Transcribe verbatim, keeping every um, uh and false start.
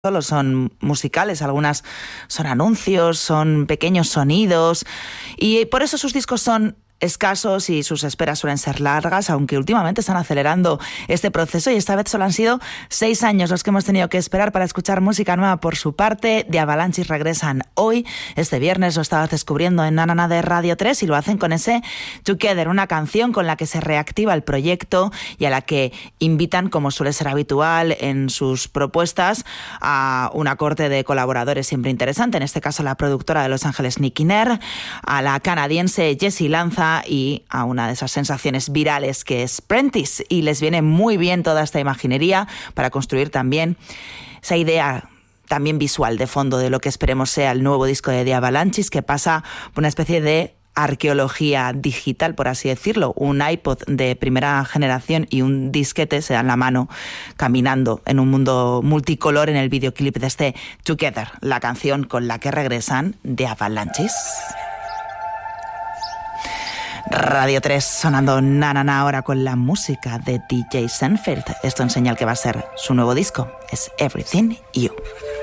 solo son musicales, algunas son anuncios, son pequeños sonidos y por eso sus discos son escasos y sus esperas suelen ser largas, aunque últimamente están acelerando este proceso y esta vez solo han sido seis años los que hemos tenido que esperar para escuchar música nueva por su parte. The Avalanches regresan hoy, este viernes, lo estabas descubriendo en Na Na Na de Radio tres y lo hacen con ese Together, una canción con la que se reactiva el proyecto y a la que invitan, como suele ser habitual en sus propuestas, a una corte de colaboradores siempre interesante, en este caso la productora de Los Ángeles Nicky Nair, a la canadiense Jessie Lanza y a una de esas sensaciones virales que es Prentice, y les viene muy bien toda esta imaginería para construir también esa idea también visual de fondo de lo que esperemos sea el nuevo disco de The Avalanches, que pasa por una especie de arqueología digital, por así decirlo. Un iPod de primera generación y un disquete se dan la mano caminando en un mundo multicolor en el videoclip de este Together, la canción con la que regresan The Avalanches. Radio tres sonando Na Na Na ahora con la música de D J Senfield. Esto enseña el que va a ser su nuevo disco. Es Everything You.